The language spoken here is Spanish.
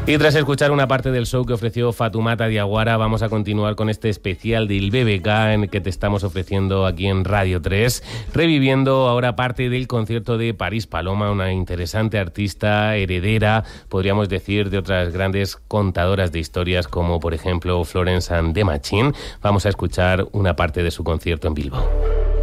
Y tras escuchar una parte del show que ofreció Fatoumata Diawara, vamos a continuar con este especial del BBK en el que te estamos ofreciendo aquí en Radio 3, reviviendo ahora parte del concierto de París Paloma, una interesante artista heredera, podríamos decir, de otras grandes contadoras de historias como por ejemplo Florence and the Machine. Vamos a escuchar una parte de su concierto en Bilbao.